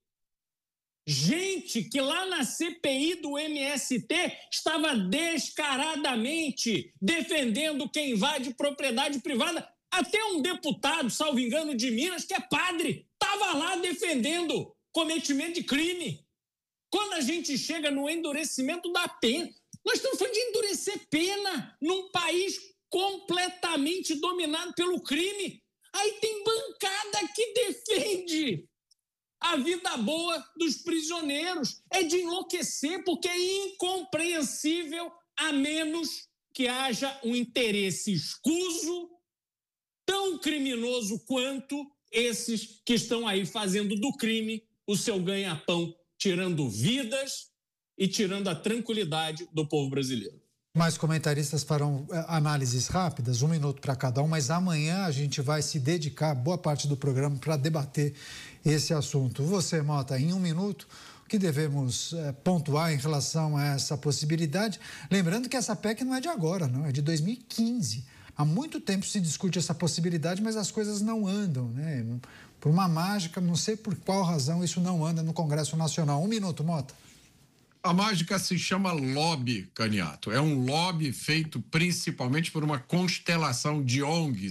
Gente que lá na CPI do MST estava descaradamente defendendo quem invade propriedade privada. Até um deputado, salvo engano, de Minas, que é padre, estava lá defendendo cometimento de crime. Quando a gente chega no endurecimento da pena, nós estamos falando de endurecer pena num país completamente dominado pelo crime. Aí tem bancada que defende a vida boa dos prisioneiros. É de enlouquecer, porque é incompreensível, a menos que haja um interesse escuso, tão criminoso quanto esses que estão aí fazendo do crime o seu ganha-pão, tirando vidas e tirando a tranquilidade do povo brasileiro. Mais comentaristas farão análises rápidas, 1 minuto para cada um, mas amanhã a gente vai se dedicar, boa parte do programa, para debater esse assunto. Você, Mota, em 1 minuto, o que devemos pontuar em relação a essa possibilidade? Lembrando que essa PEC não é de agora, não, é de 2015. Há muito tempo se discute essa possibilidade, mas as coisas não andam, né? Por uma mágica, não sei por qual razão isso não anda no Congresso Nacional. 1 minuto, Mota. A mágica se chama lobby, Caniato. É um lobby feito principalmente por uma constelação de ONGs